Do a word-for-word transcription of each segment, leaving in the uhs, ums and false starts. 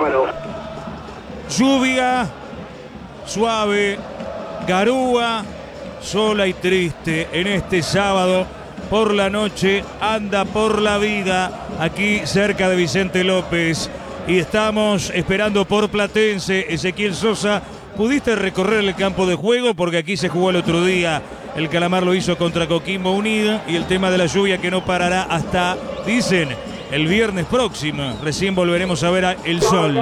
mano. Lluvia, suave, garúa, sola y triste en este sábado por la noche. Anda por la vida aquí cerca de Vicente López. Y estamos esperando por Platense. Ezequiel Sosa, ¿pudiste recorrer el campo de juego? Porque aquí se jugó el otro día. El Calamar lo hizo contra Coquimbo Unido. Y el tema de la lluvia que no parará hasta, dicen, el viernes próximo. Recién volveremos a ver el sol.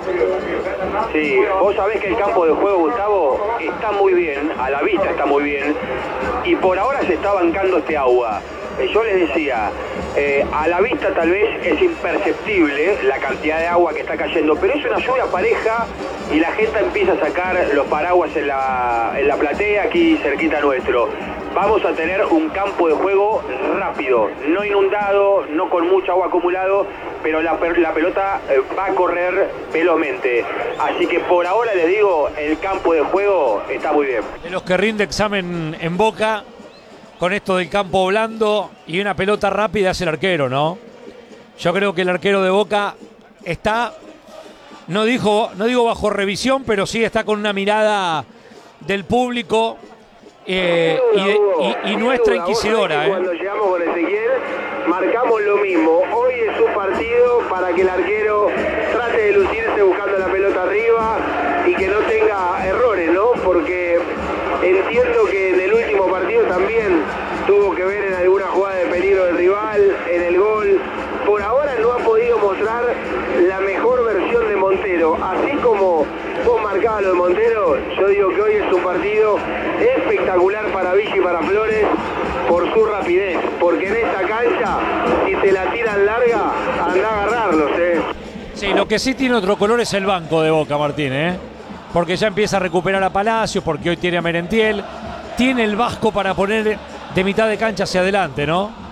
Sí, vos sabés que el campo de juego, Gustavo, está muy bien, a la vista está muy bien, y por ahora se está bancando este agua. Yo les decía, eh, a la vista tal vez es imperceptible la cantidad de agua que está cayendo, pero es una lluvia pareja y la gente empieza a sacar los paraguas en la, en la platea aquí cerquita nuestro. Vamos a tener un campo de juego rápido, no inundado, no con mucho agua acumulado, pero la, la pelota va a correr velozmente. Así que por ahora les digo, el campo de juego está muy bien. De los que rinde examen en Boca, con esto del campo blando y una pelota rápida es el arquero, ¿no? Yo creo que el arquero de Boca está, no, dijo, no digo bajo revisión, pero sí está con una mirada del público. Eh, y, de, y, y nuestra inquisidora. ¿eh? Cuando llegamos con Ezequiel, marcamos lo mismo. Hoy es un partido para que el arquero trate de lucirse buscando la pelota arriba y que no tenga errores, ¿no? Porque entiendo que en el último partido también tuvo que ver en alguna jugada de peligro del rival, en el gol. Por ahora no ha podido mostrar la mejor versión de Montero. Así como vos marcabas lo de Montero, yo digo que hoy es un partido espectacular para Villa y para Flores por su rapidez. Porque en esta cancha, si te la tiran larga, anda a agarrarlos, ¿eh? Sí, lo que sí tiene otro color es el banco de Boca, Martín, ¿eh? Porque ya empieza a recuperar a Palacios, porque hoy tiene a Merentiel. Tiene el Vasco para poner de mitad de cancha hacia adelante, ¿no?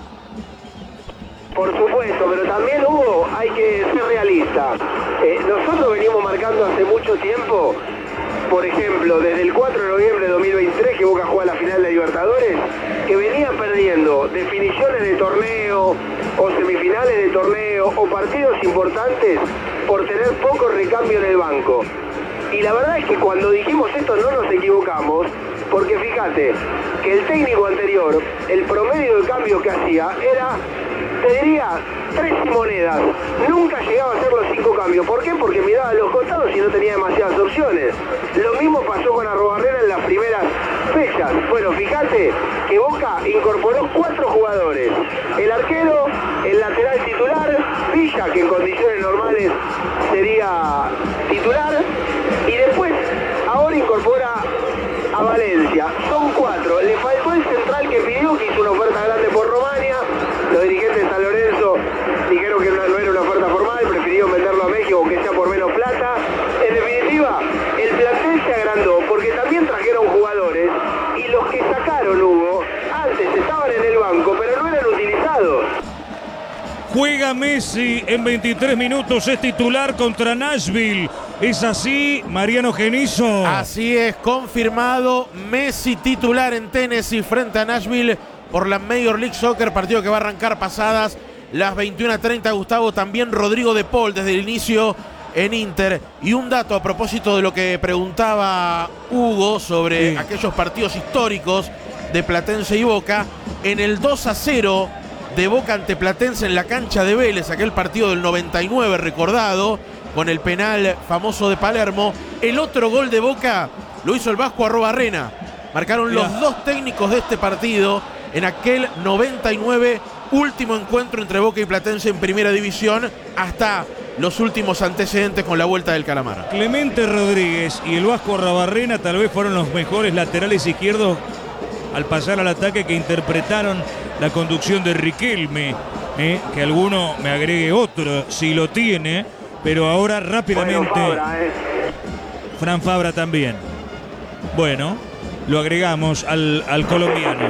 Por supuesto, pero también Hugo, hay que ser realista. Eh, nosotros venimos marcando hace mucho tiempo, por ejemplo, desde el cuatro de noviembre de dos mil veintitrés, que Boca juega la final de Libertadores, que venía perdiendo definiciones de torneo, o semifinales de torneo, o partidos importantes, por tener poco recambio en el banco. Y la verdad es que cuando dijimos esto no nos equivocamos, porque fíjate, que el técnico anterior, el promedio de cambio que hacía era, te diría, tres y monedas. Nunca llegaba a hacer los cinco cambios. ¿Por qué? Porque miraba los costados y no tenía demasiadas opciones. Lo mismo pasó con Arrobarrena en las primeras fechas. Bueno, fíjate que Boca incorporó cuatro jugadores. El arquero, el lateral titular, Villa, que en condiciones normales sería titular, y después ahora incorpora a Valencia. Son cuatro. Le faltó el central que pidió, que hizo una oferta grande por Romania. Los dirigentes de San Lorenzo dijeron que no era una oferta formal, prefirieron venderlo a México, aunque sea por menos plata. En definitiva, el plantel se agrandó porque también trajeron jugadores y los que sacaron, Hugo, antes estaban en el banco, pero no eran utilizados. Juega Messi en veintitrés minutos, es titular contra Nashville. ¿Es así, Mariano Genizo? Así es, confirmado. Messi titular en Tennessee frente a Nashville por la Major League Soccer, partido que va a arrancar pasadas las veintiuna treinta, Gustavo. También Rodrigo de Paul desde el inicio en Inter. Y un dato a propósito de lo que preguntaba Hugo sobre sí. aquellos partidos históricos de Platense y Boca. En el dos a cero de Boca ante Platense en la cancha de Vélez, aquel partido del noventa y nueve recordado, con el penal famoso de Palermo, el otro gol de Boca lo hizo el Vasco Arrobarrena. Marcaron Mirá. los dos técnicos de este partido en aquel noventa y nueve, último encuentro entre Boca y Platense en primera división, hasta los últimos antecedentes con la vuelta del Calamar. Clemente Rodríguez y el Vasco Arrobarrena tal vez fueron los mejores laterales izquierdos al pasar al ataque, que interpretaron la conducción de Riquelme, eh, que alguno me agregue otro si lo tiene, pero ahora rápidamente bueno, Fabra, eh. Fran Fabra también. Bueno, lo agregamos al, al colombiano.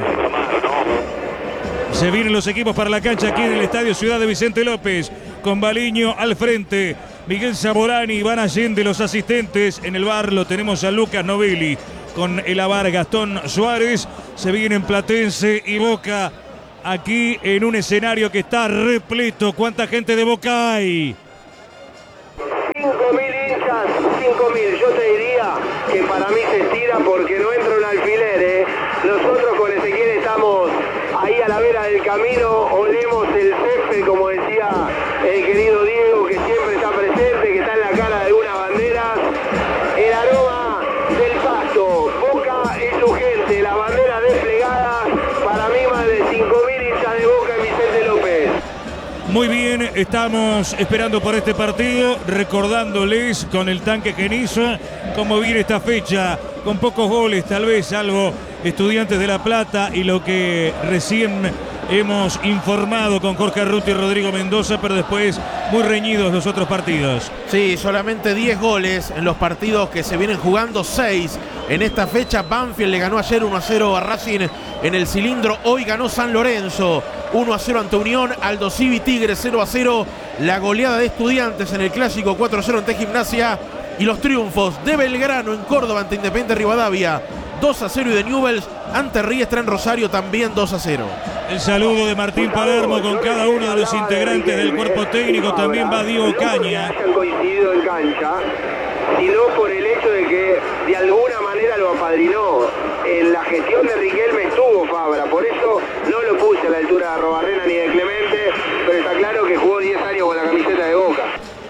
Se vienen los equipos para la cancha aquí en el Estadio Ciudad de Vicente López, con Baliño al frente, Miguel Zaborani, Iván Allende los asistentes. En el bar lo tenemos a Lucas Novelli con el avar Gastón Suárez. Se vienen Platense y Boca aquí en un escenario que está repleto. ¿Cuánta gente de Boca hay? Sí, cinco mil hinchas, cinco mil. Yo te diría que para mí se estira porque no entra un alfiler, ¿eh? Nosotros con Ezequiel estamos ahí a la vera del camino, olemos el césped, como decía el querido Diego, que siempre está presente, que está en la cara de algunas banderas. El aroma del pasto, Boca y su gente, las banderas desplegadas, para mí más de cinco mil hinchas de Boca y Vicente López. Muy bien, estamos esperando por este partido, recordándoles con el tanque Genizo cómo viene esta fecha, con pocos goles, tal vez, salvo Estudiantes de La Plata y lo que recién hemos informado con Jorge Arruti y Rodrigo Mendoza, pero después muy reñidos los otros partidos. Sí, solamente diez goles en los partidos que se vienen jugando, seis en esta fecha. Banfield le ganó ayer uno a cero a Racing en el cilindro. Hoy ganó San Lorenzo uno a cero ante Unión. Aldo Civi Tigre cero a cero. La goleada de Estudiantes en el Clásico cuatro a cero ante Gimnasia. Y los triunfos de Belgrano en Córdoba ante Independiente Rivadavia dos a cero, y de Newell's ante Riestra en Rosario también dos a cero. El saludo de Martín Palermo con cada uno de los integrantes del cuerpo técnico. También va Diego Caña. No hayan coincidido en cancha, sino por el hecho de que de alguna manera lo apadrinó. En la gestión de Riquelme estuvo Fabra, por eso no lo puse a la altura de Arrobarrena ni de Clemente, pero está claro que jugó diez años con la camiseta de Boca.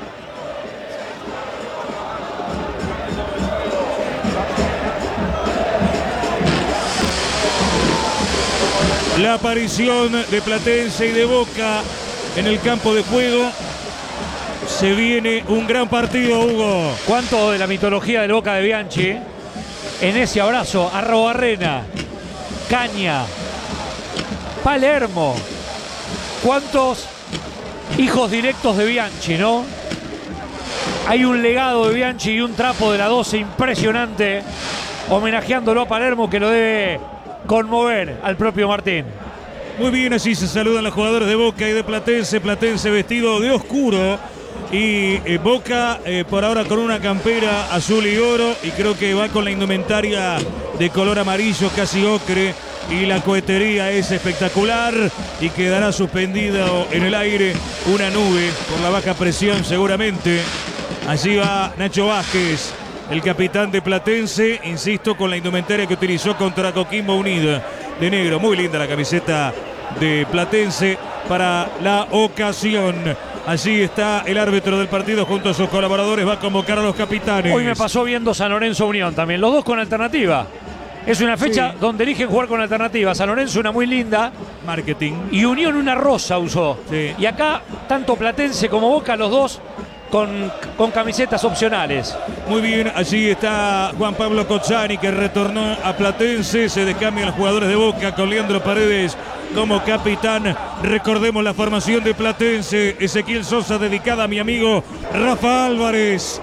La aparición de Platense y de Boca en el campo de juego. Se viene un gran partido, Hugo. ¿Cuánto de la mitología del Boca de Bianchi en ese abrazo? Arrobarrena, Caña, Palermo. ¿Cuántos hijos directos de Bianchi, no? Hay un legado de Bianchi y un trapo de la doce impresionante, homenajeándolo a Palermo, que lo debe conmover al propio Martín. Muy bien, así se saludan los jugadores de Boca y de Platense. Platense vestido de oscuro y eh, Boca eh, por ahora con una campera azul y oro, y creo que va con la indumentaria de color amarillo, casi ocre, y la cohetería es espectacular y quedará suspendido en el aire una nube por la baja presión seguramente. Allí va Nacho Vázquez, el capitán de Platense, insisto, con la indumentaria que utilizó contra Coquimbo Unido, de negro. Muy linda la camiseta de Platense para la ocasión. Allí está el árbitro del partido junto a sus colaboradores, va a convocar a los capitanes. Hoy me pasó viendo San Lorenzo Unión también, los dos con alternativa. Es una fecha sí, donde eligen jugar con alternativa. San Lorenzo una muy linda. Marketing. Y Unión una rosa usó. Sí. Y acá, tanto Platense como Boca, los dos Con, con camisetas opcionales. Muy bien, allí está Juan Pablo Cozzani, que retornó a Platense. Se descambian los jugadores de Boca con Leandro Paredes como capitán. Recordemos la formación de Platense. Ezequiel Sosa, dedicada a mi amigo Rafa Álvarez.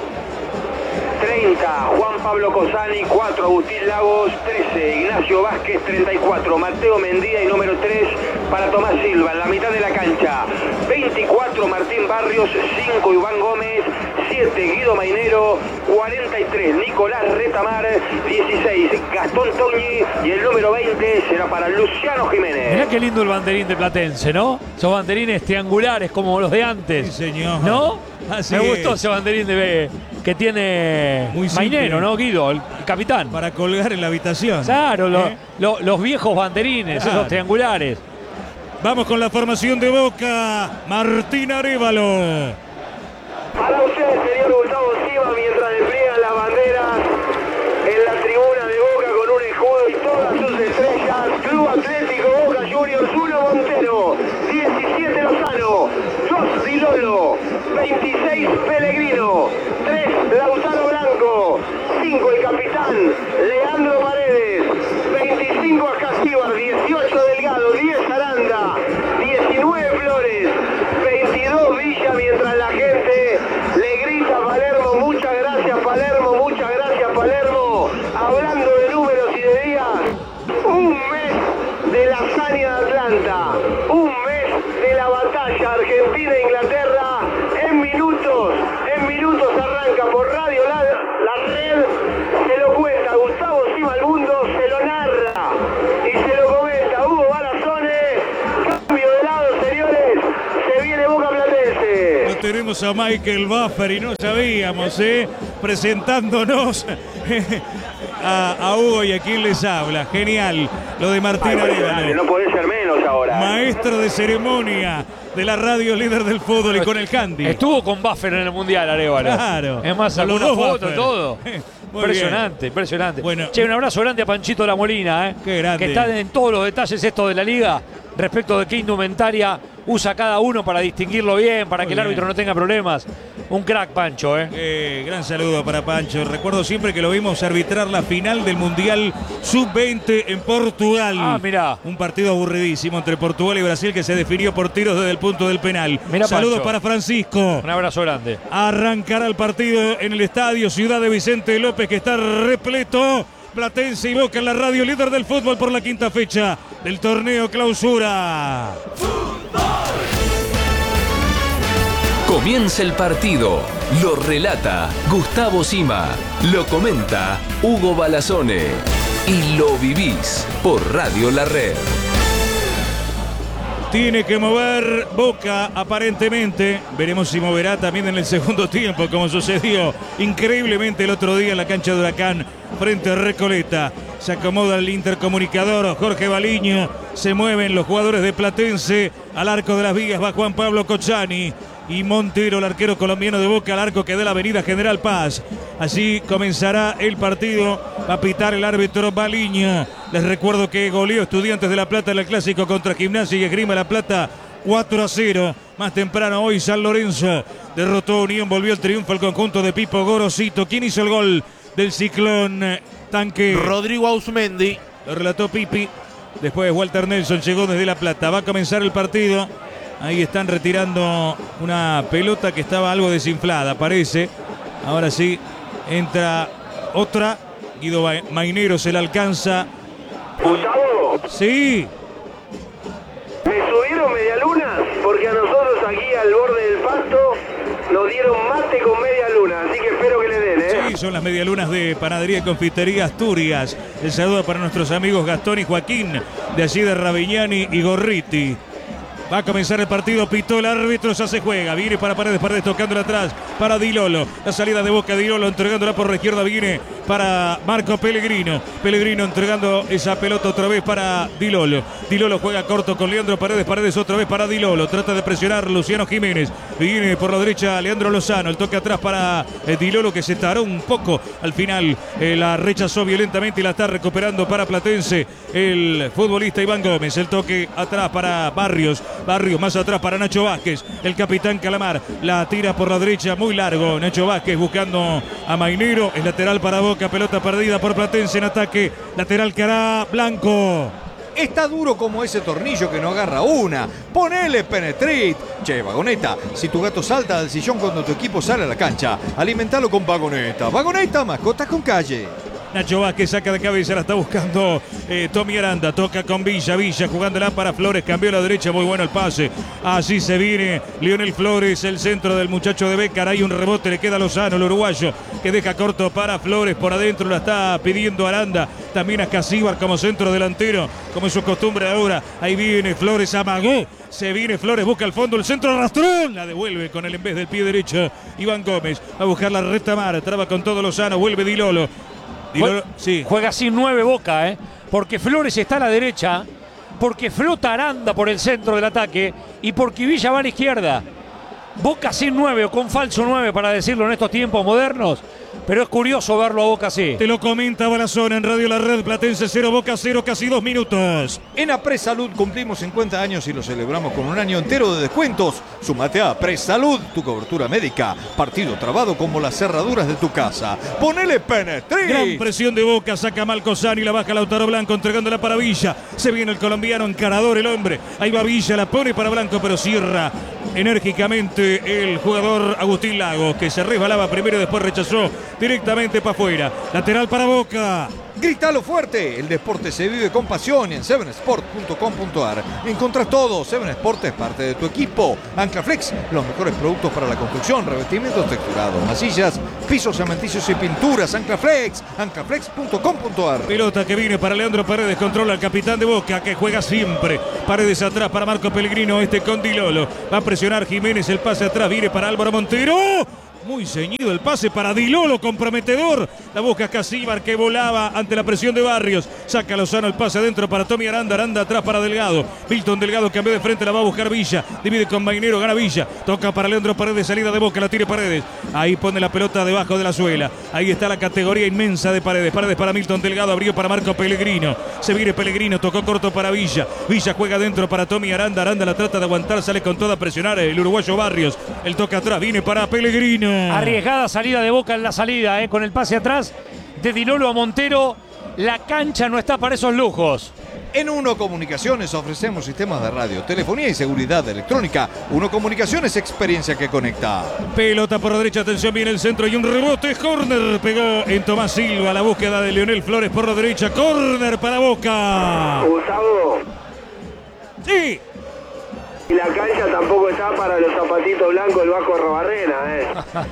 treinta, Juan Pablo Cozzani. Cuatro, Agustín Lagos. Trece, Ignacio Vázquez. Treinta y cuatro, Mateo Mendía. Y número tres para Tomás Silva en la mitad de la cancha. Veinticuatro, Martín Barrios. Cinco, Iván Gómez. Siete, Guido Mainero. Cuarenta y tres, Nicolás Retamar. Dieciséis, Gastón Toñi. Y el número veinte será para Luciano Jiménez. Mirá qué lindo el banderín de Platense, ¿no? Esos banderines triangulares como los de antes. Sí, señor. ¿No? Así Me es. gustó ese banderín de, que tiene Muy simple. Mainero, ¿no? Guido, el capitán. Para colgar en la habitación. Claro, lo- ¿Eh? lo- los viejos banderines, Claro. esos triangulares. Vamos con la formación de Boca. Martín Arévalo. Para usted, señor Gustavo Silva, mientras despliegan las banderas en la tribuna de Boca con un escudo y todas sus estrellas. Club Atlético Boca Juniors, uno Montero, diecisiete Lozano, dos Di Lolo, veintiséis Pellegrino, tres Lautaro Blanco, cinco el capitán Leandro Paredes, veinticinco Ascasíbar, dieciocho Delgado, diez Aranda, diecinueve Flores, veintidós Villa, mientras la gente le grita a Palermo, muchas gracias Palermo, muchas gracias Palermo. Hablando de números y de días, un mes de la hazaña de Atlanta, un mes de la batalla Argentina-Inglaterra, en minutos, en minutos arranca por radio la, la red, se lo cuenta Gustavo Simalbundos tenemos a Michael Buffer y no sabíamos, ¿eh? Presentándonos a, a Hugo y a quien les habla. Genial lo de Martín Arévalo. No puede ser menos ahora. Maestro de ceremonia de la radio líder del fútbol y con el Candy. Estuvo con Buffer en el Mundial, Arévalo. Claro. Es más, Con los alguna dos foto, Buffer. todo. Muy Impresionante, bien. impresionante. Bueno. Che, un abrazo grande a Panchito La Molina, ¿eh? Qué grande. Que está en todos los detalles esto de la liga respecto de qué indumentaria usa cada uno para distinguirlo bien, para Muy que el bien. árbitro no tenga problemas. Un crack, Pancho, ¿eh? Eh, gran saludo para Pancho. Recuerdo siempre que lo vimos arbitrar la final del Mundial sub veinte en Portugal. Ah, mirá. Un partido aburridísimo entre Portugal y Brasil que se definió por tiros desde el punto del penal. Mirá, Saludos Pancho. para Francisco. Un abrazo grande. Arrancará el partido en el estadio Ciudad de Vicente López, que está repleto. Platense y Boca en la radio líder del fútbol por la quinta fecha del torneo Clausura. Comienza el partido. Lo relata Gustavo Sima. Lo comenta Hugo Balazone. Y lo vivís por Radio La Red. Tiene que mover Boca aparentemente. Veremos si moverá también en el segundo tiempo, como sucedió increíblemente el otro día en la cancha de Huracán frente a Recoleta. Se acomoda el intercomunicador Jorge Baliño. Se mueven los jugadores de Platense. Al arco de las Vigas va Juan Pablo Cochani. Y Montero, el arquero colombiano de Boca, al arco que da la avenida General Paz. Así comenzará el partido. Va a pitar el árbitro Baliña. Les recuerdo que goleó Estudiantes de La Plata en el clásico contra Gimnasia y Esgrima La Plata cuatro a cero. Más temprano hoy San Lorenzo derrotó a Unión. Volvió el triunfo al conjunto de Pipo Gorosito. ¿Quién hizo el gol del Ciclón Tanque? Rodrigo Ausmendi. Lo relató Pipi. Después Walter Nelson llegó desde La Plata. Va a comenzar el partido. Ahí están retirando una pelota que estaba algo desinflada, parece. Ahora sí, entra otra. Guido Mainero se la alcanza. Gustavo, Sí, ¿me subieron media luna? Porque a nosotros aquí al borde del pasto nos dieron mate con media luna, así que espero que le den, ¿eh? sí, son las medialunas de Panadería y Confitería Asturias. El saludo para nuestros amigos Gastón y Joaquín, de allí de Ravignani y Gorriti. Va a comenzar el partido, pitó el árbitro, ya se juega. Viene para Paredes, Paredes tocándola atrás para Di Lolo. La salida de Boca, Di Lolo entregándola por la izquierda, viene para Marco Pellegrino. Pellegrino entregando esa pelota otra vez para Di Lolo. Di Lolo juega corto con Leandro Paredes, Paredes otra vez para Di Lolo. Trata de presionar Luciano Jiménez. Viene por la derecha Leandro Lozano. El toque atrás para eh, Di Lolo, que se taró un poco. Al final eh, la rechazó violentamente y la está recuperando para Platense el futbolista Iván Gómez. El toque atrás para Barrios. Barrios más atrás para Nacho Vázquez. El capitán Calamar la tira por la derecha, muy largo. Nacho Vázquez buscando a Mainero. Es lateral para Boca, pelota perdida por Platense en ataque. Lateral que hará Blanco. Está duro como ese tornillo que no agarra una. Ponele Penetrate. Che, Vagoneta, si tu gato salta del sillón cuando tu equipo sale a la cancha, alimentalo con Vagoneta. Vagoneta, mascotas con calle. Nacho Vázquez saca de cabeza, la está buscando eh, Tommy Aranda, toca con Villa, Villa jugándola para Flores, cambió a la derecha, muy bueno el pase, así se viene Lionel Flores, el centro del muchacho de Bécar, hay un rebote, le queda a Lozano, el uruguayo, que deja corto para Flores, por adentro la está pidiendo Aranda, también a Casíbar como centro delantero, como es su costumbre ahora, ahí viene Flores, amagó, se viene Flores, busca al fondo, el centro arrastrón, la devuelve con el en vez del pie derecho, Iván Gómez, a buscar la retamar, traba con todo Lozano, vuelve Di Lolo. Juega, sí. juega sin nueve Boca, ¿eh? Porque Flores está a la derecha, porque flota Aranda por el centro del ataque y porque Villa va a la izquierda. Boca sin nueve o con falso nueve, para decirlo en estos tiempos modernos. Pero es curioso verlo a Boca así. Te lo comenta Balazón en Radio La Red. Platense cero, Boca cero, casi dos minutos. En Apres Salud cumplimos cincuenta años y lo celebramos con un año entero de descuentos. Súmate a Apres Salud, tu cobertura médica. Partido trabado como las cerraduras de tu casa. Ponele Penetrate. Gran presión de Boca, saca Malcosani, la baja Lautaro Blanco entregándola para Villa. Se viene el colombiano encarador, el hombre. Ahí va Villa, la pone para Blanco, pero cierra enérgicamente el jugador Agustín Lagos, que se resbalaba primero y después rechazó directamente para afuera. Lateral para Boca. Grítalo fuerte, el deporte se vive con pasión y en seven sport punto com punto a r encontrás todo. Seven Sport es parte de tu equipo. Anclaflex, los mejores productos para la construcción, revestimientos texturados, masillas, pisos cementicios y pinturas. Anclaflex, anclaflex punto com punto a r. Pelota que viene para Leandro Paredes, controla el capitán de Boca que juega siempre. Paredes atrás para Marco Pellegrino, este con Di Lolo. Va a presionar Jiménez, el pase atrás viene para Álvaro Montero. Muy ceñido el pase para Di Lolo, comprometedor. La busca Casíbar que volaba ante la presión de Barrios. Saca Lozano el pase adentro para Tommy Aranda. Aranda atrás para Delgado. Milton Delgado cambió de frente, la va a buscar Villa. Divide con Mainero, gana Villa. Toca para Leandro Paredes, salida de Boca, la tire Paredes. Ahí pone la pelota debajo de la suela. Ahí está la categoría inmensa de Paredes. Paredes para Milton Delgado, abrió para Marco Pellegrino. Se viene Pellegrino, tocó corto para Villa. Villa juega adentro para Tommy Aranda. Aranda la trata de aguantar, sale con toda a presionar el uruguayo Barrios. El toque atrás viene para Pellegrino. Arriesgada salida de Boca en la salida, eh, con el pase atrás de Di Lolo a Montero. La cancha no está para esos lujos. En Uno Comunicaciones ofrecemos sistemas de radio, telefonía y seguridad electrónica. Uno Comunicaciones, experiencia que conecta. Pelota por la derecha, atención, viene el centro y un rebote. Córner, pegó en Tomás Silva. La búsqueda de Leonel Flores por la derecha. Córner para Boca. Gustavo. Sí. Y la cancha tampoco está para los zapatitos blancos del Vasco Robarrena, eh.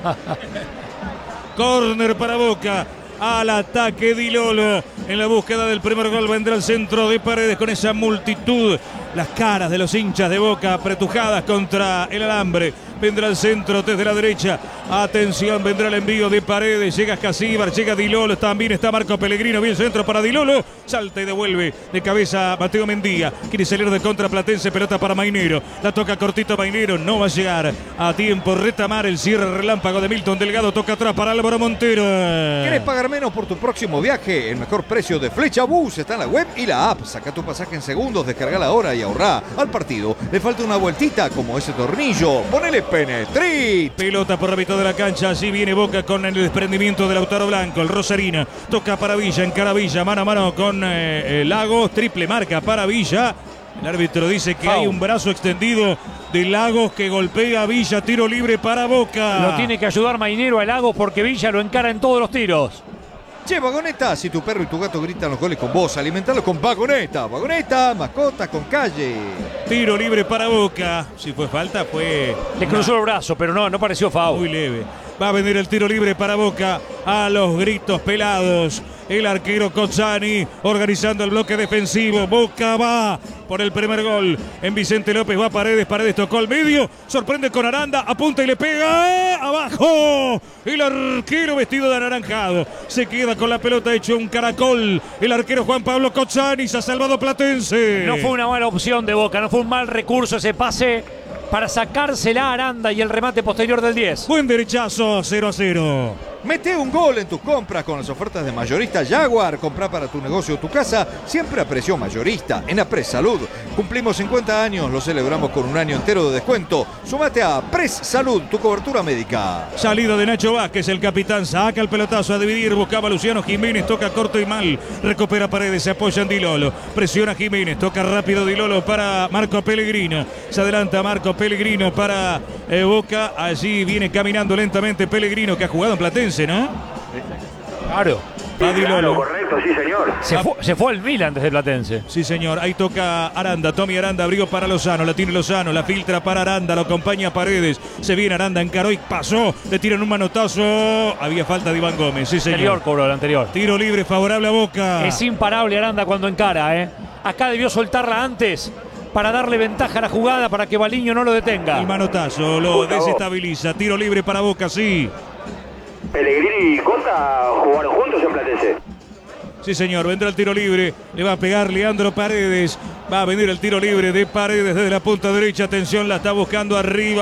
Córner para Boca. Al ataque Di Lolo. En la búsqueda del primer gol vendrá el centro de Paredes con esa multitud. Las caras de los hinchas de Boca apretujadas contra el alambre. Vendrá el centro desde la derecha. Atención, vendrá el envío de Paredes. Llega Casíbar, llega Di Lolo. También está Marco Pellegrino. Bien centro para Di Lolo. Salta y devuelve de cabeza Mateo Mendía. Quiere salir de contra Platense. Pelota para Mainero. La toca cortito Mainero. No va a llegar a tiempo. Retamar el cierre relámpago de Milton Delgado. Toca atrás para Álvaro Montero. ¿Querés pagar menos por tu próximo viaje? El mejor precio de Flecha Bus está en la web y la app. Saca tu pasaje en segundos, descarga ahora y ahorrá. Al partido le falta una vueltita como ese tornillo. Ponele Penetrit. Pelota por la mitad de la cancha. Así viene Boca con el desprendimiento de Lautaro Blanco. El Rosarina toca para Villa, encara Villa, mano a mano con eh, Lagos. Triple marca para Villa. El árbitro dice que Pau. Hay un brazo extendido de Lagos que golpea a Villa. Tiro libre para Boca. Lo tiene que ayudar Mainero a Lagos porque Villa lo encara en todos los tiros. Che, Vagoneta, si tu perro y tu gato gritan los goles con vos, alimentalo con Vagoneta. Vagoneta, mascota con calle. Tiro libre para Boca. Si fue falta, fue... Le cruzó el brazo, pero no, no pareció foul. Muy leve. Va a venir el tiro libre para Boca a los gritos pelados. El arquero Cozzani organizando el bloque defensivo. Boca va por el primer gol. En Vicente López va Paredes. Paredes tocó al medio. Sorprende con Aranda. Apunta y le pega. Abajo. El arquero vestido de anaranjado. Se queda con la pelota hecho un caracol. El arquero Juan Pablo Cozzani. Se ha salvado Platense. No fue una mala opción de Boca. No fue un mal recurso ese pase para sacársela a Aranda y el remate posterior del diez. Buen derechazo. cero a cero. Mete un gol en tus compras con las ofertas de Mayorista Jaguar. Comprá para tu negocio o tu casa, siempre a precio mayorista. En Apres Salud, cumplimos cincuenta años, lo celebramos con un año entero de descuento. Sumate a Apres Salud, tu cobertura médica. Salida de Nacho Vázquez, el capitán saca el pelotazo a dividir, buscaba a Luciano Jiménez, toca corto y mal. Recupera Paredes, se apoya en Di Lolo. Presiona Jiménez, toca rápido Di Lolo para Marco Pellegrino. Se adelanta Marco Pellegrino para eh, Boca. Allí viene caminando lentamente Pellegrino, que ha jugado en Platense, ¿no? Claro. Sí, claro, correcto, sí, señor. Se fue, se fue el Milan desde Platense. Sí, señor. Ahí toca Aranda. Tommy Aranda abrió para Lozano. La tiene Lozano. La filtra para Aranda. Lo acompaña Paredes. Se viene Aranda. Encaró y pasó. Le tiran un manotazo. Había falta de Iván Gómez. Sí, señor. Anterior cobró el anterior. Tiro libre favorable a Boca. Es imparable Aranda cuando encara, ¿eh? Acá debió soltarla antes para darle ventaja a la jugada para que Baliño no lo detenga. El manotazo lo desestabiliza. Tiro libre para Boca, sí. Pellegrini y Cota jugaron juntos en Platense. Sí, señor, vendrá el tiro libre. Le va a pegar Leandro Paredes. Va a venir el tiro libre de Paredes desde la punta derecha. Atención, la está buscando arriba.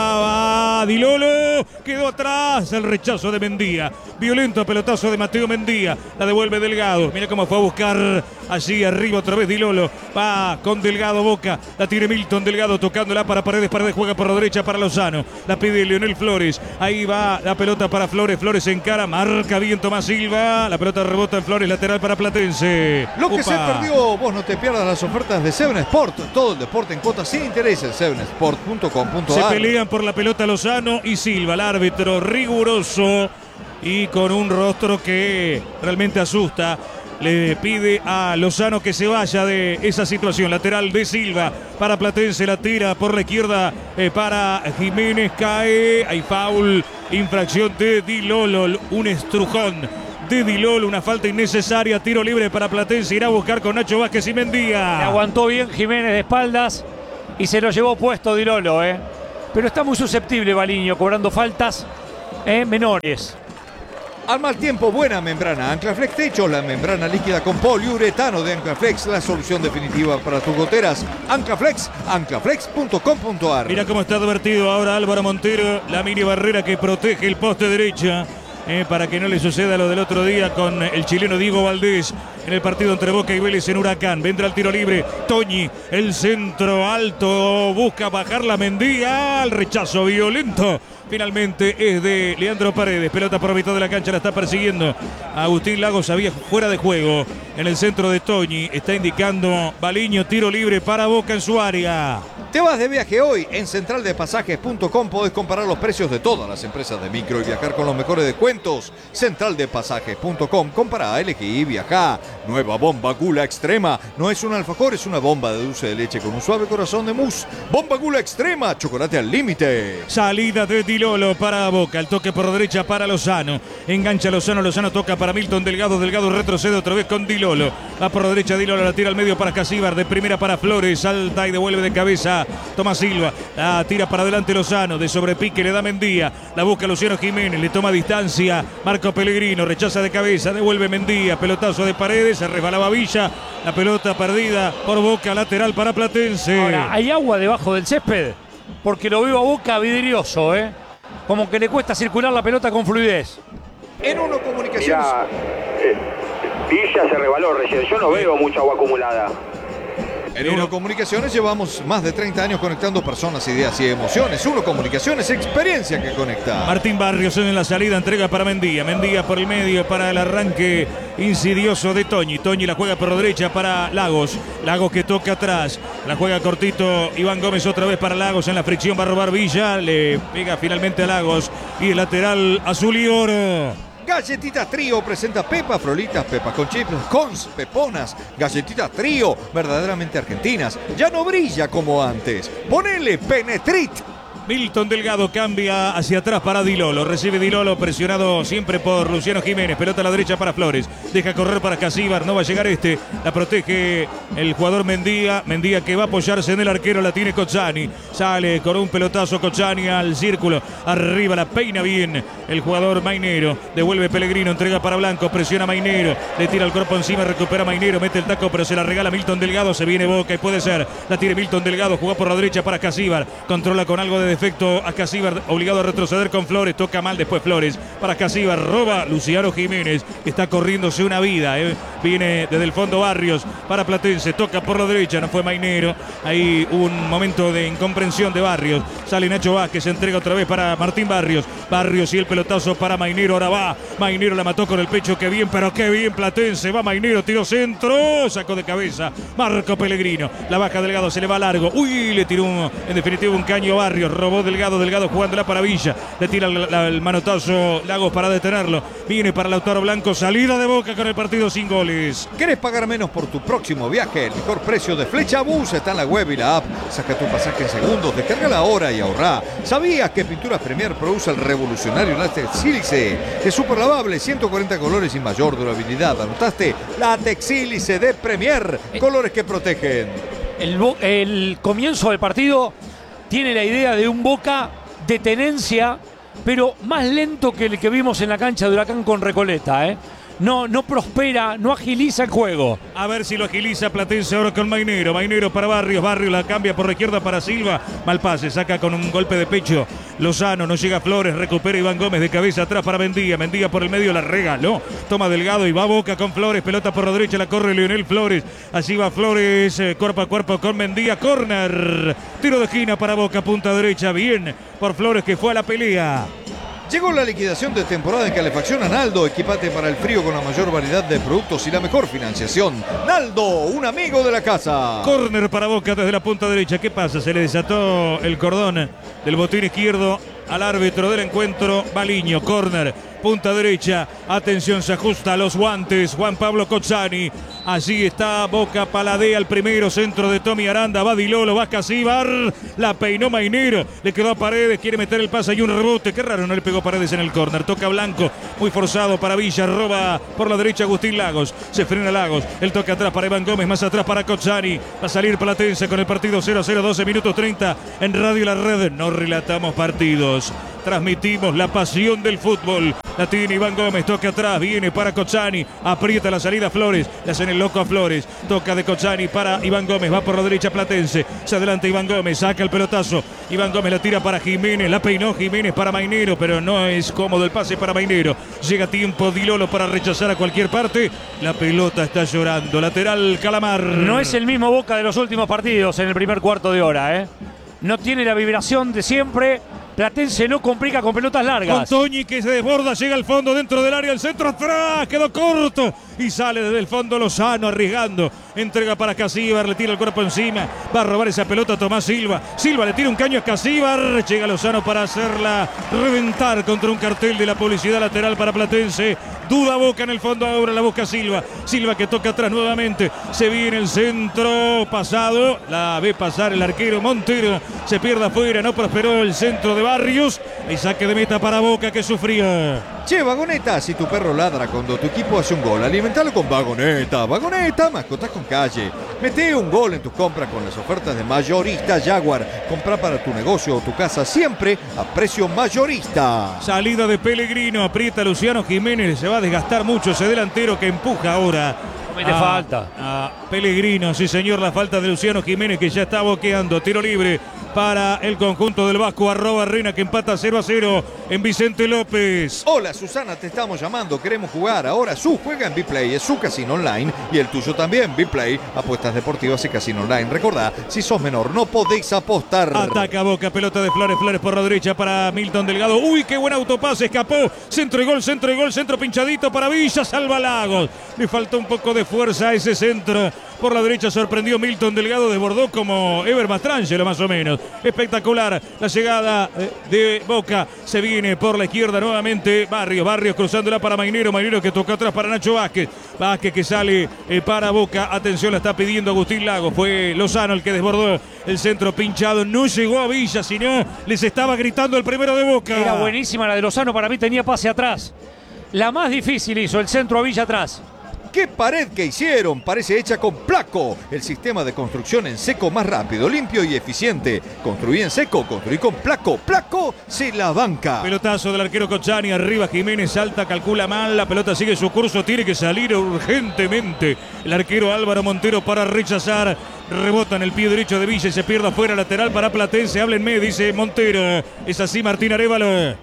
Va Di Lolo. Quedó atrás. El rechazo de Mendía. Violento pelotazo de Mateo Mendía. La devuelve Delgado. Mira cómo fue a buscar allí arriba otra vez Di Lolo. Va con Delgado Boca. La tiene Milton Delgado tocándola para Paredes. Paredes juega por la derecha para Lozano. La pide Leonel Flores. Ahí va la pelota para Flores. Flores encara. Marca bien Tomás Silva. La pelota rebota en Flores. Lateral para Platense. Lo que Upa. se perdió, vos no te pierdas las ofertas de Seven Sport. Todo el deporte en cuotas sin interés en seven sport punto com punto a r. Se pelean por la pelota Lozano y Silva. El árbitro riguroso y con un rostro que realmente asusta. le pide a Lozano que se vaya de esa situación. Lateral de Silva para Platense, la tira por la izquierda eh, para Jiménez, cae, hay foul, infracción de Di Lolo, un estrujón de Di Lolo, una falta innecesaria, tiro libre para Platense, irá a buscar con Nacho Vázquez y Mendía. Le aguantó bien Jiménez de espaldas y se lo llevó puesto Di Lolo, eh. Pero está muy susceptible Baliño cobrando faltas eh, menores. Al mal tiempo, buena membrana Anclaflex Techo, la membrana líquida con poliuretano de Anclaflex, la solución definitiva para tus goteras. Anclaflex, anclaflex punto com punto ar. Mira cómo está advertido ahora Álvaro Montero, la mini barrera que protege el poste derecha. Eh, para que no le suceda lo del otro día con el chileno Diego Valdés en el partido entre Boca y Vélez en Huracán. Vendrá el tiro libre, Toñi, el centro alto, busca bajar la Mendía, al rechazo violento. Finalmente es de Leandro Paredes, pelota por mitad de la cancha, la está persiguiendo Agustín Lagos, había fuera de juego en el centro de Toñi, está indicando Baliño, tiro libre para Boca en su área. Te vas de viaje hoy. En central de pasajes punto com podés comparar los precios de todas las empresas de micro y viajar con los mejores descuentos. central de pasajes punto com, compará, elegí y viajá. Nueva bomba Gula Extrema. No es un alfajor, es una bomba de dulce de leche con un suave corazón de mousse. Bomba Gula Extrema, chocolate al límite. Salida de Di Lolo para Boca, el toque por derecha para Lozano. Engancha Lozano, Lozano toca para Milton Delgado, Delgado retrocede otra vez con Di Lolo. Va por derecha Di Lolo, la tira al medio para Casíbar, de primera para Flores, salta y devuelve de cabeza Tomás Silva, la tira para adelante Lozano, de sobrepique le da Mendía, la busca Luciano Jiménez, le toma distancia Marco Pellegrino, rechaza de cabeza, devuelve Mendía, pelotazo de Paredes, se resbalaba Villa, la pelota perdida por Boca, lateral para Platense. Ahora, ¿hay agua debajo del césped? Porque lo veo a Boca vidrioso, ¿eh? Como que le cuesta circular la pelota con fluidez. En Uno Comunicaciones. Mirá, eh, Villa se rebaló recién, yo no veo mucha agua acumulada. En Uno Comunicaciones llevamos más de treinta años conectando personas, ideas y emociones. Uno Comunicaciones, experiencia que conecta. Martín Barrios en la salida, entrega para Mendía. Mendía por el medio para el arranque insidioso de Toñi. Toñi la juega por derecha para Lagos. Lagos que toca atrás. La juega cortito Iván Gómez otra vez para Lagos. En la fricción va a robar Villa. Le pega finalmente a Lagos. Y el lateral azul y oro. Galletitas Trío presenta Pepa Frolitas, Pepas con chips, cons, peponas. Galletitas Trío, verdaderamente argentinas. Ya no brilla como antes. Ponele Penetrit. Milton Delgado cambia hacia atrás para Di Lolo. Recibe Di Lolo, presionado siempre por Luciano Jiménez. Pelota a la derecha para Flores. Deja correr para Casíbar. No va a llegar este. La protege el jugador Mendía. Mendía que va a apoyarse en el arquero. La tiene Cozzani. Sale con un pelotazo Cozzani al círculo. Arriba la peina bien el jugador Mainero. Devuelve Pellegrino. Entrega para Blanco. Presiona Mainero. Le tira el cuerpo encima. Recupera Mainero. Mete el taco pero se la regala Milton Delgado. Se viene Boca y puede ser. La tiene Milton Delgado. Jugó por la derecha para Casíbar. Controla con algo de defecto a Casíbar, obligado a retroceder con Flores, toca mal después Flores para Casíbar, roba Luciano Jiménez, está corriéndose una vida, eh. Viene desde el fondo Barrios para Platense, toca por la derecha, no fue Mainero, ahí un momento de incomprensión de Barrios, sale Nacho Vázquez, se entrega otra vez para Martín Barrios, Barrios y el pelotazo para Mainero, ahora va, Mainero la mató con el pecho, qué bien, pero qué bien Platense, va Mainero, tiro centro, sacó de cabeza Marco Pellegrino, la baja Delgado, se le va largo, uy, le tiró un, en definitiva un caño Barrios, robó Delgado, Delgado jugándola para Villa, le tira el, la, el manotazo Lagos para detenerlo, viene para Lautaro Blanco, salida de Boca con el partido sin goles. ¿Querés pagar menos por tu próximo viaje? El mejor precio de Flecha Bus está en la web y la app. Saca tu pasaje en segundos, descarga ahora y ahorrá. ¿Sabías que Pinturas Premier produce el revolucionario látex sílice? Es súper lavable, ciento cuarenta colores y mayor durabilidad. ¿Anotaste? Látex sílice de Premier, colores que protegen. El, el comienzo del partido tiene la idea de un Boca de tenencia, pero más lento que el que vimos en la cancha de Huracán con Recoleta, ¿eh? No, no prospera, no agiliza el juego. A ver si lo agiliza Platense ahora con Mainero. Mainero para Barrios, Barrios la cambia por la izquierda para Silva. Mal pase, saca con un golpe de pecho Lozano, no llega Flores, recupera Iván Gómez de cabeza atrás para Mendía. Mendía por el medio la regaló. Toma Delgado y va Boca con Flores. Pelota por la derecha, la corre Leonel Flores. Así va Flores, eh, cuerpo a cuerpo con Mendía. Córner. Tiro de esquina para Boca, punta derecha. Bien por Flores que fue a la pelea. Llegó la liquidación de temporada en calefacción a Naldo. Equipate para el frío con la mayor variedad de productos y la mejor financiación. Naldo, un amigo de la casa. Córner para Boca desde la punta derecha. ¿Qué pasa? Se le desató el cordón del botín izquierdo al árbitro del encuentro, Baliño, córner, punta derecha, atención, se ajusta a los guantes, Juan Pablo Cozzani, allí está Boca, paladea el primero, centro de Tommy Aranda, va Dilolo, va Casíbar, la peinó Mainero, le quedó a Paredes, quiere meter el pase y un rebote, qué raro, no le pegó Paredes en el córner, toca Blanco, muy forzado para Villa, roba por la derecha Agustín Lagos, se frena Lagos, el toque atrás para Iván Gómez, más atrás para Cozzani, va a salir Platense con el partido cero a cero, doce minutos treinta en Radio La Red, no relatamos partidos, transmitimos la pasión del fútbol. La tiene Iván Gómez, toca atrás, viene para Cozzani, aprieta la salida Flores, le hacen el loco a Flores, toca de Cozzani para Iván Gómez, va por la derecha Platense, se adelanta Iván Gómez, saca el pelotazo, Iván Gómez la tira para Jiménez, la peinó Jiménez para Mainero, pero no es cómodo el pase para Mainero, llega tiempo Dilolo para rechazar a cualquier parte, la pelota está llorando, lateral Calamar. No es el mismo Boca de los últimos partidos en el primer cuarto de hora, ¿eh? No tiene la vibración de siempre. Platense no complica con pelotas largas. Con Toñi que se desborda, llega al fondo dentro del área, el centro atrás, quedó corto y sale desde el fondo Lozano arriesgando. Entrega para Casíbar, le tira el cuerpo encima, va a robar esa pelota Tomás Silva. Silva le tira un caño a Casíbar, llega Lozano para hacerla reventar contra un cartel de la publicidad lateral para Platense. Duda Boca en el fondo, ahora la busca Silva. Silva que toca atrás nuevamente, se viene el centro pasado, la ve pasar el arquero Montero, se pierde afuera, no prosperó el centro de Barrios, y saque de meta para Boca que sufría. Che, Vagoneta, si tu perro ladra cuando tu equipo hace un gol, alimentalo con Vagoneta. Vagoneta, mascotas con calle. Mete un gol en tus compras con las ofertas de Mayorista Jaguar. Compra para tu negocio o tu casa siempre a precio mayorista. Salida de Pellegrino, aprieta Luciano Jiménez, se va a desgastar mucho ese delantero que empuja ahora. Comete falta. A Pellegrino, sí señor, la falta de Luciano Jiménez que ya está boqueando. Tiro libre para el conjunto del Vasco, arroba Reina que empata cero a cero en Vicente López. Hola Susana, te estamos llamando, queremos jugar. Ahora su juega en Biplay, es su casino online y el tuyo también. Biplay, apuestas deportivas y casino online. Recordá, si sos menor no podéis apostar. Ataca Boca, pelota de Flores, Flores por la derecha para Milton Delgado. Uy, qué buen autopase, escapó. Centro y gol, centro y gol, centro pinchadito para Villa, salva Lagos. Le faltó un poco de fuerza a ese centro. Por la derecha sorprendió Milton Delgado, desbordó como Ever Mastrangelo más o menos. Espectacular la llegada de Boca. Se viene por la izquierda nuevamente Barrios. Barrios cruzándola para Mainero. Mainero que tocó atrás para Nacho Vázquez. Vázquez que sale para Boca. Atención, la está pidiendo Agustín Lagos. Fue Lozano el que desbordó el centro pinchado. No llegó a Villa, sino les estaba gritando el primero de Boca. Era buenísima la de Lozano, para mí tenía pase atrás. La más difícil hizo el centro a Villa atrás. ¡Qué pared que hicieron! Parece hecha con Placo, el sistema de construcción en seco más rápido, limpio y eficiente. Construí en seco, construí con Placo. Placo se la banca. Pelotazo del arquero Cozzani, arriba Jiménez, salta, calcula mal, la pelota sigue su curso, tiene que salir urgentemente. El arquero Álvaro Montero para rechazar, rebota en el pie derecho de Villa y se pierde afuera, lateral para Platense. Háblenme, dice Montero. Es así, Martín Arévalo. Es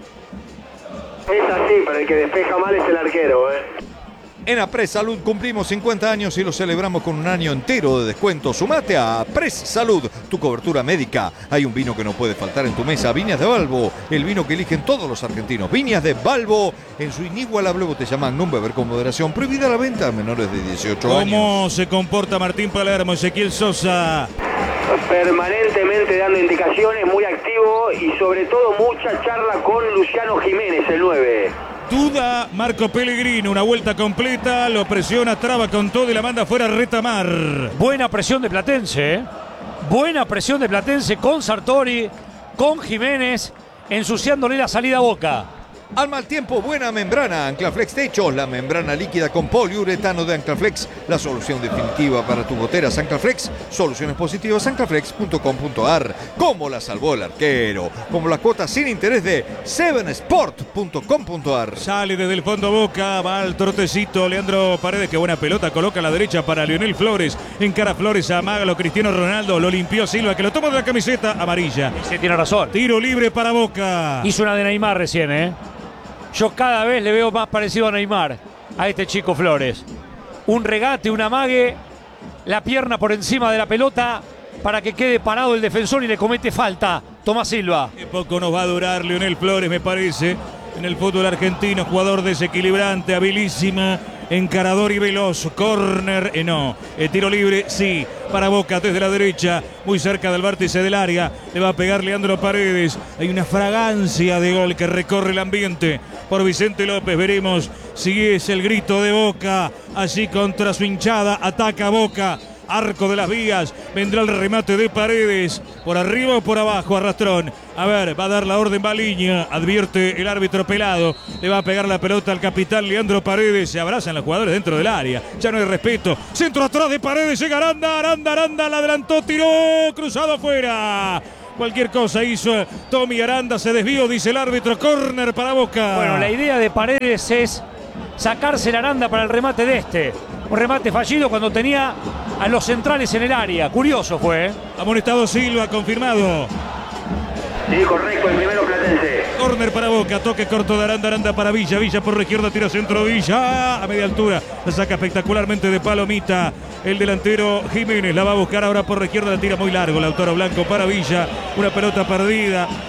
así, pero el que despeja mal es el arquero, ¿eh? En Apres Salud cumplimos cincuenta años y lo celebramos con un año entero de descuento. Sumate a Apres Salud, tu cobertura médica. Hay un vino que no puede faltar en tu mesa, Viñas de Balbo, el vino que eligen todos los argentinos. Viñas de Balbo, en su inigualable botella Magnum, beber con moderación, prohibida la venta a menores de dieciocho años. ¿Cómo se comporta Martín Palermo, Ezequiel Sosa? Permanentemente dando indicaciones, muy activo y sobre todo mucha charla con Luciano Jiménez, el nueve. Duda Marco Pellegrino, una vuelta completa, lo presiona, traba con todo y la manda fuera Retamar. Buena presión de Platense, ¿eh? Buena presión de Platense con Sartori, con Jiménez, ensuciándole la salida a Boca. Al mal tiempo, buena membrana, Anclaflex Techos, la membrana líquida con poliuretano de Anclaflex, la solución definitiva para tu goteras. Anclaflex, soluciones positivas, anclaflex punto com punto ar. Como la salvó el arquero, como la cuota sin interés de seven sport punto com punto ar. Sale desde el fondo Boca, va al trotecito Leandro Paredes, que buena pelota, coloca a la derecha para Lionel Flores, encara Flores a Magalo, Cristiano Ronaldo, lo limpió Silva, que lo toma de la camiseta amarilla. Sí, tiene razón. Tiro libre para Boca. Hizo una de Neymar recién, ¿eh? Yo cada vez le veo más parecido a Neymar, a este chico Flores. Un regate, un amague, la pierna por encima de la pelota para que quede parado el defensor y le comete falta Tomás Silva. Qué poco nos va a durar Lionel Flores, me parece, en el fútbol argentino, jugador desequilibrante, habilísima, encarador y veloz. Córner, eh, no. Eh, tiro libre, sí. Para Boca desde la derecha, muy cerca del vértice del área. Le va a pegar Leandro Paredes. Hay una fragancia de gol que recorre el ambiente por Vicente López. Veremos si es el grito de Boca. Allí contra su hinchada, ataca Boca. Arco de las vías, vendrá el remate de Paredes, por arriba o por abajo, arrastrón. A ver, va a dar la orden Baliña, advierte el árbitro Pelado, le va a pegar la pelota al capitán Leandro Paredes, se abrazan los jugadores dentro del área, ya no hay respeto, centro atrás de Paredes, llega Aranda, Aranda, Aranda, la adelantó, tiró, cruzado afuera. Cualquier cosa hizo Tommy Aranda, se desvió, dice el árbitro, córner para Boca. Bueno, la idea de Paredes es sacarse la Aranda para el remate de este. Un remate fallido cuando tenía a los centrales en el área. Curioso fue, ¿eh? Amonestado Silva, confirmado. Sí, correcto, el primero Platense. Córner para Boca, toque corto de Aranda, Aranda para Villa, Villa por la izquierda, tira centro, Villa a media altura, la saca espectacularmente de palomita el delantero Jiménez, la va a buscar ahora por la izquierda, la tira muy largo, Lautaro Blanco para Villa, una pelota perdida.